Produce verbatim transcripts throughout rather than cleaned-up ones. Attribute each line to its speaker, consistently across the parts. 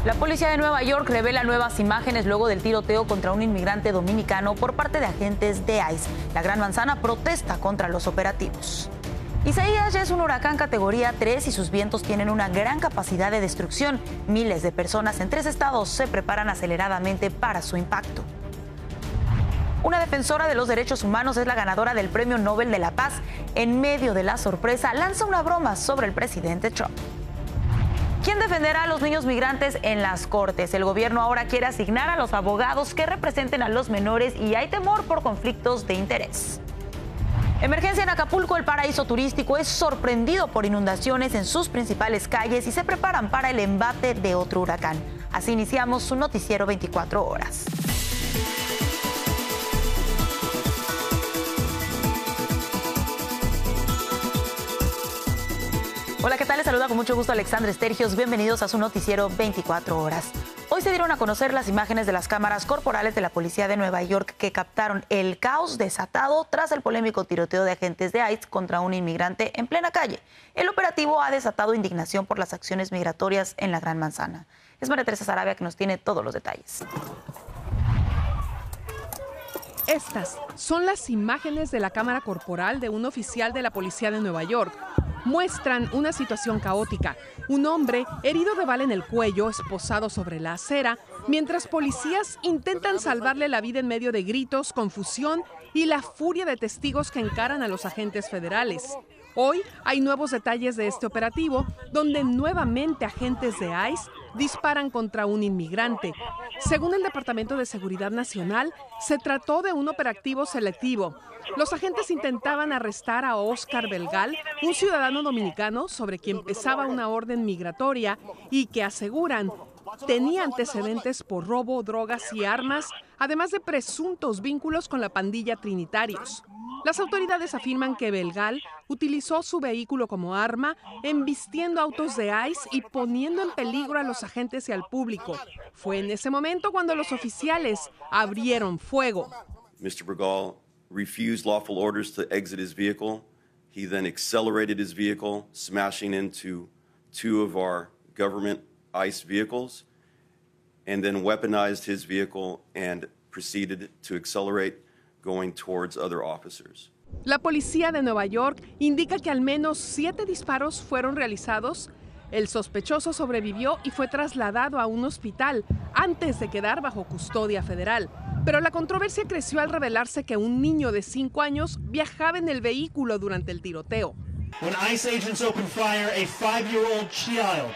Speaker 1: La policía de Nueva York revela nuevas imágenes luego del tiroteo contra un inmigrante dominicano por parte de agentes de ICE. La Gran Manzana protesta contra los operativos. Isaías ya es un huracán categoría tres y sus vientos tienen una gran capacidad de destrucción. Miles de personas en tres estados se preparan aceleradamente para su impacto. Una defensora de los derechos humanos es la ganadora del Premio Nobel de la Paz. En medio de la sorpresa, lanza una broma sobre el presidente Trump. ¿Quién defenderá a los niños migrantes en las cortes? El gobierno ahora quiere asignar a los abogados que representen a los menores y hay temor por conflictos de interés. Emergencia en Acapulco. El paraíso turístico es sorprendido por inundaciones en sus principales calles y se preparan para el embate de otro huracán. Así iniciamos su noticiero veinticuatro horas. Hola, ¿qué tal? Les saluda con mucho gusto Alexandra Estergios. Bienvenidos a su noticiero veinticuatro horas. Hoy se dieron a conocer las imágenes de las cámaras corporales de la policía de Nueva York que captaron el caos desatado tras el polémico tiroteo de agentes de ICE contra un inmigrante en plena calle. El operativo ha desatado indignación por las acciones migratorias en la Gran Manzana. Es María Teresa Sarabia que nos tiene todos los detalles.
Speaker 2: Estas son las imágenes de la cámara corporal de un oficial de la policía de Nueva York. Muestran una situación caótica. Un hombre herido de bala en el cuello, esposado sobre la acera, mientras policías intentan salvarle la vida en medio de gritos, confusión y la furia de testigos que encaran a los agentes federales. Hoy hay nuevos detalles de este operativo, donde nuevamente agentes de ICE disparan contra un inmigrante. Según el Departamento de Seguridad Nacional, se trató de un operativo selectivo. Los agentes intentaban arrestar a Oscar Belgal, un ciudadano dominicano sobre quien pesaba una orden migratoria y que aseguran tenía antecedentes por robo, drogas y armas, además de presuntos vínculos con la pandilla Trinitarios. Las autoridades afirman que Belgal utilizó su vehículo como arma, embistiendo autos de ICE y poniendo en peligro a los agentes y al público. Fue en ese momento cuando los oficiales abrieron fuego.
Speaker 3: mister Bergal refused lawful orders to exit his vehicle. He then accelerated his vehicle, smashing into two of our government ICE vehicles, and then weaponized his vehicle and proceeded to accelerate, going towards other officers.
Speaker 2: La policía de Nueva York indica que al menos siete disparos fueron realizados. El sospechoso sobrevivió y fue trasladado a un hospital antes de quedar bajo custodia federal. Pero la controversia creció al revelarse que un niño de cinco años viajaba en el vehículo durante el tiroteo.
Speaker 4: When ICE agents opened fire, a five-year-old child,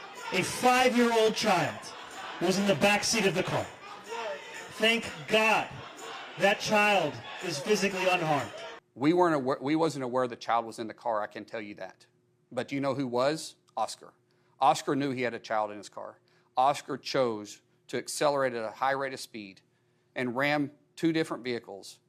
Speaker 4: a five-year-old child was in the back seat of the car. Thank God that child is physically unharmed.
Speaker 5: We weren't aware, we wasn't aware the child was in the car, I can tell you that. But you know who was? Oscar. Oscar knew he had a child in his car. Oscar chose to accelerate at a high rate of speed and ram two different vehicles.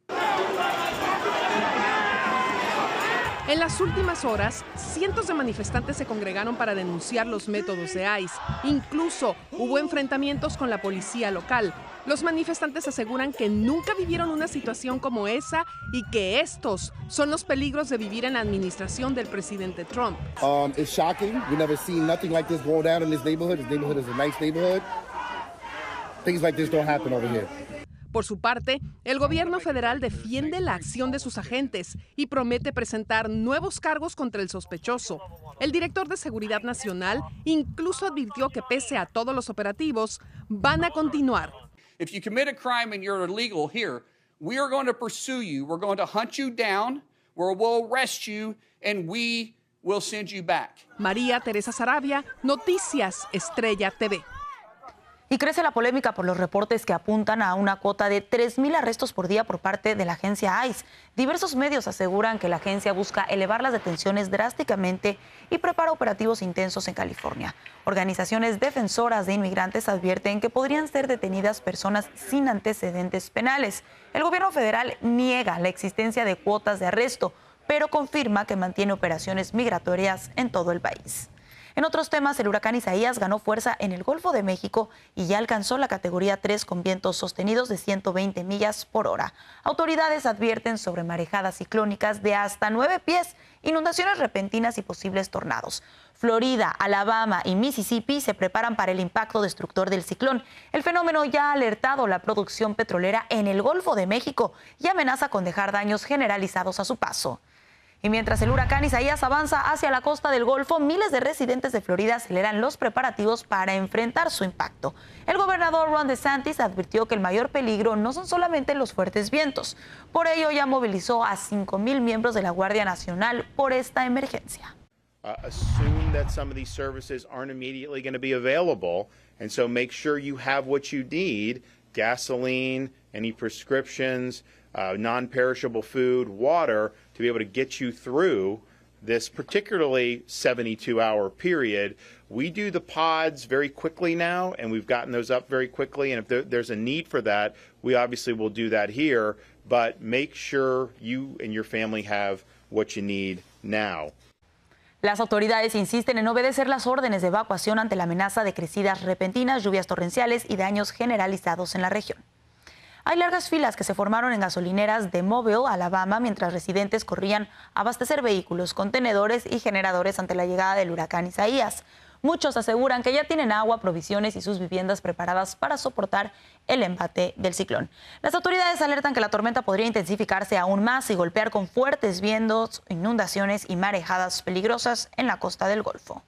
Speaker 2: En las últimas horas, cientos de manifestantes se congregaron para denunciar los métodos de ICE. Incluso hubo enfrentamientos con la policía local. Los manifestantes aseguran que nunca vivieron una situación como esa y que estos son los peligros de vivir en la administración del presidente Trump.
Speaker 6: Um, it's shocking. We never seen nothing like this going down in this neighborhood. This neighborhood is a nice neighborhood. Things like this don't happen over here.
Speaker 2: Por su parte, el gobierno federal defiende la acción de sus agentes y promete presentar nuevos cargos contra el sospechoso. El director de Seguridad Nacional incluso advirtió que pese a todos los operativos, van a continuar.
Speaker 5: If you commit a crime and you're illegal here, we are going to pursue you. We're going to hunt you down, where we'll arrest you, and we will send you back.
Speaker 2: María Teresa Sarabia, Noticias Estrella T V.
Speaker 1: Y crece la polémica por los reportes que apuntan a una cuota de tres mil arrestos por día por parte de la agencia ICE. Diversos medios aseguran que la agencia busca elevar las detenciones drásticamente y prepara operativos intensos en California. Organizaciones defensoras de inmigrantes advierten que podrían ser detenidas personas sin antecedentes penales. El gobierno federal niega la existencia de cuotas de arresto, pero confirma que mantiene operaciones migratorias en todo el país. En otros temas, el huracán Isaías ganó fuerza en el Golfo de México y ya alcanzó la categoría tres con vientos sostenidos de ciento veinte millas por hora. Autoridades advierten sobre marejadas ciclónicas de hasta nueve pies, inundaciones repentinas y posibles tornados. Florida, Alabama y Mississippi se preparan para el impacto destructor del ciclón. El fenómeno ya ha alertado la producción petrolera en el Golfo de México y amenaza con dejar daños generalizados a su paso. Y mientras el huracán Isaías avanza hacia la costa del Golfo, miles de residentes de Florida aceleran los preparativos para enfrentar su impacto. El gobernador Ron DeSantis advirtió que el mayor peligro no son solamente los fuertes vientos. Por ello, ya movilizó a cinco mil miembros de la Guardia Nacional por esta emergencia.
Speaker 7: Uh, assume that some of these services aren't immediately going to be available, and so make sure you have what you need: gasoline, any prescriptions, uh, non-perishable food, water, to be able to get you through this particularly seventy-two hour period. We do the pods very quickly now, and we've gotten those up very quickly, and if there, there's a need for that, we obviously will do that here, but make sure you and your family have what you need now.
Speaker 1: Las autoridades insisten en obedecer las órdenes de evacuación ante la amenaza de crecidas repentinas, lluvias torrenciales y daños generalizados en la región. Hay largas filas que se formaron en gasolineras de Mobile, Alabama, mientras residentes corrían a abastecer vehículos, contenedores y generadores ante la llegada del huracán Isaías. Muchos aseguran que ya tienen agua, provisiones y sus viviendas preparadas para soportar el embate del ciclón. Las autoridades alertan que la tormenta podría intensificarse aún más y golpear con fuertes vientos, inundaciones y marejadas peligrosas en la costa del Golfo.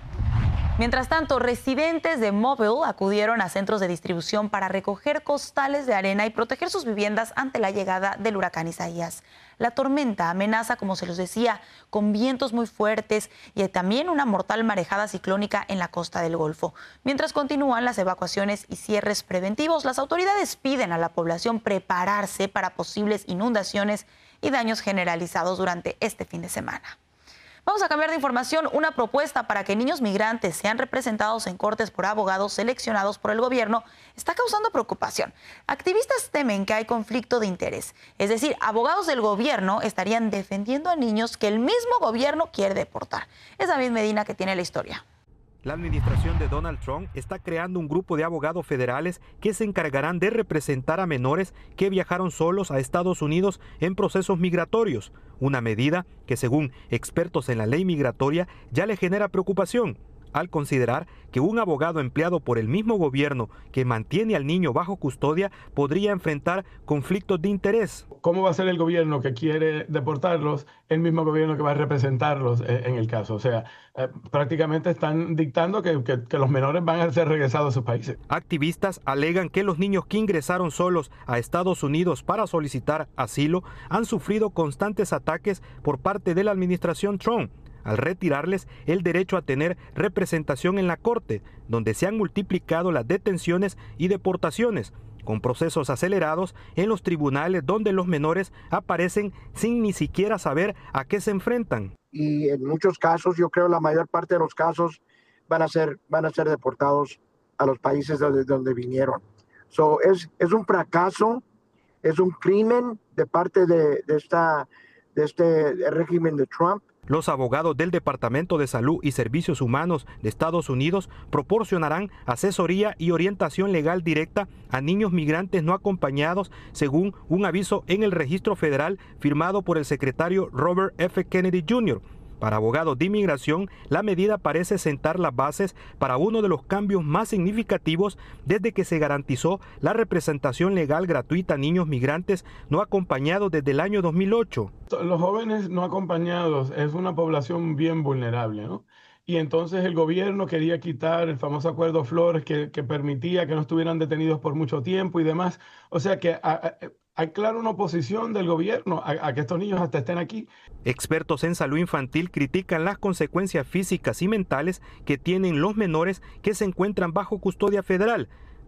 Speaker 1: Mientras tanto, residentes de Mobile acudieron a centros de distribución para recoger costales de arena y proteger sus viviendas ante la llegada del huracán Isaías. La tormenta amenaza, como se los decía, con vientos muy fuertes y también una mortal marejada ciclónica en la costa del Golfo. Mientras continúan las evacuaciones y cierres preventivos, las autoridades piden a la población prepararse para posibles inundaciones y daños generalizados durante este fin de semana. Vamos a cambiar de información. Una propuesta para que niños migrantes sean representados en cortes por abogados seleccionados por el gobierno está causando preocupación. Activistas temen que hay conflicto de interés. Es decir, abogados del gobierno estarían defendiendo a niños que el mismo gobierno quiere deportar. Es David Medina que tiene la historia.
Speaker 8: La administración de Donald Trump está creando un grupo de abogados federales que se encargarán de representar a menores que viajaron solos a Estados Unidos en procesos migratorios, una medida que, según expertos en la ley migratoria, ya le genera preocupación, al considerar que un abogado empleado por el mismo gobierno que mantiene al niño bajo custodia podría enfrentar conflictos de interés.
Speaker 9: ¿Cómo va a ser el gobierno que quiere deportarlos, el mismo gobierno que va a representarlos en el caso? O sea, eh, prácticamente están dictando que, que, que los menores van a ser regresados a sus países.
Speaker 8: Activistas alegan que los niños que ingresaron solos a Estados Unidos para solicitar asilo han sufrido constantes ataques por parte de la administración Trump, al retirarles el derecho a tener representación en la corte, donde se han multiplicado las detenciones y deportaciones, con procesos acelerados en los tribunales donde los menores aparecen sin ni siquiera saber a qué se enfrentan.
Speaker 10: Y en muchos casos, yo creo la mayor parte de los casos van a ser, van a ser deportados a los países donde, donde vinieron. So, es, es un fracaso, es un crimen de parte de, de, esta, de este régimen de Trump.
Speaker 8: Los abogados del Departamento de Salud y Servicios Humanos de Estados Unidos proporcionarán asesoría y orientación legal directa a niños migrantes no acompañados, según un aviso en el registro federal firmado por el secretario Robert F. Kennedy junior Para abogados de inmigración, la medida parece sentar las bases para uno de los cambios más significativos desde que se garantizó la representación legal gratuita a niños migrantes no acompañados desde el año dos mil ocho.
Speaker 9: Los jóvenes no acompañados es una población bien vulnerable, ¿no? Y entonces el gobierno quería quitar el famoso acuerdo Flores que, que permitía que no estuvieran detenidos por mucho tiempo y demás. O sea que a, a, hay claro una oposición del gobierno a, a que estos niños hasta estén aquí.
Speaker 8: Expertos en salud infantil critican las consecuencias físicas y mentales que tienen los menores que se encuentran bajo custodia federal.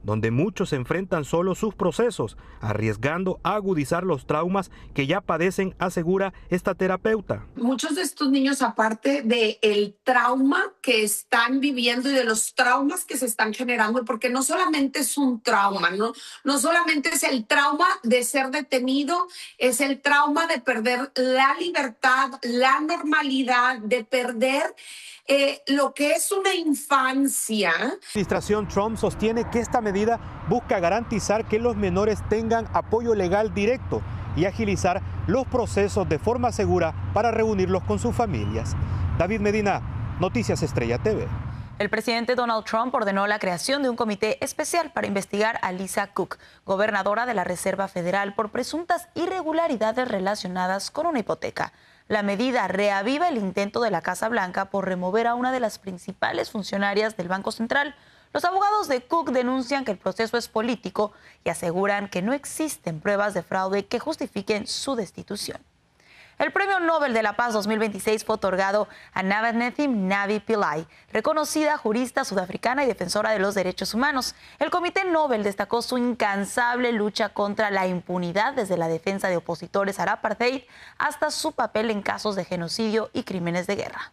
Speaker 8: donde muchos enfrentan solo sus procesos, arriesgando a agudizar los traumas que ya padecen, asegura esta terapeuta.
Speaker 11: Muchos de estos niños, aparte del trauma que están viviendo y de los traumas que se están generando, porque no solamente es un trauma, no, no solamente es el trauma de ser detenido, es el trauma de perder la libertad, la normalidad, de perder Eh, lo que es una infancia.
Speaker 8: La administración Trump sostiene que esta medida busca garantizar que los menores tengan apoyo legal directo y agilizar los procesos de forma segura para reunirlos con sus familias. David Medina, Noticias Estrella T V.
Speaker 1: El presidente Donald Trump ordenó la creación de un comité especial para investigar a Lisa Cook, gobernadora de la Reserva Federal, por presuntas irregularidades relacionadas con una hipoteca. La medida reaviva el intento de la Casa Blanca por remover a una de las principales funcionarias del Banco Central. Los abogados de Cook denuncian que el proceso es político y aseguran que no existen pruebas de fraude que justifiquen su destitución. El Premio Nobel de la Paz dos mil veintiséis fue otorgado a Nabarnethy Navi Pillay, reconocida jurista sudafricana y defensora de los derechos humanos. El Comité Nobel destacó su incansable lucha contra la impunidad, desde la defensa de opositores al apartheid hasta su papel en casos de genocidio y crímenes de guerra.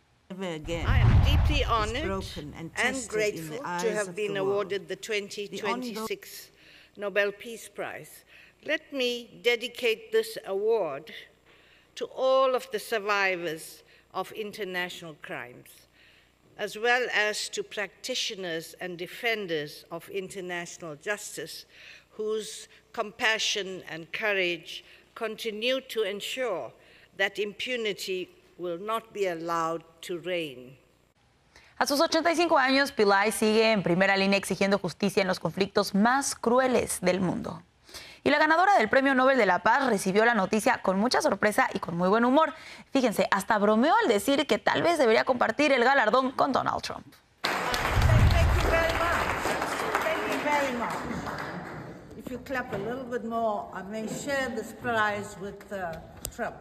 Speaker 12: I am deeply honored and grateful to have been awarded the twenty twenty-six Nobel Peace Prize. Let me dedicate this award to all of the survivors of international crimes, as well as to practitioners and defenders of international justice, whose compassion and courage continue to ensure that impunity will not be allowed to reign.
Speaker 1: A sus ochenta y cinco años, Pillay sigue en primera línea exigiendo justicia en los conflictos más crueles del mundo. Y la ganadora del Premio Nobel de la Paz recibió la noticia con mucha sorpresa y con muy buen humor. Fíjense, hasta bromeó al decir que tal vez debería compartir el galardón con Donald Trump.
Speaker 12: Thank you very much. Thank you very much. If you clap a little bit more, I may share this prize with uh, Trump.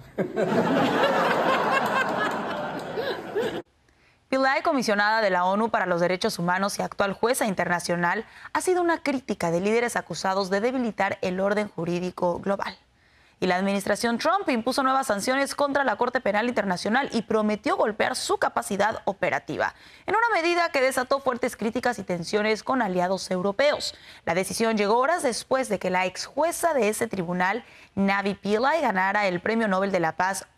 Speaker 1: Pillay, comisionada de la ONU para los Derechos Humanos y actual jueza internacional, ha sido una crítica de líderes acusados de debilitar el orden jurídico global. Y la administración Trump impuso nuevas sanciones contra la Corte Penal Internacional y prometió golpear su capacidad operativa, en una medida que desató fuertes críticas y tensiones con aliados europeos. La decisión llegó horas después de que la ex jueza de ese tribunal, Navi Pillay, ganara el Premio Nobel de la Paz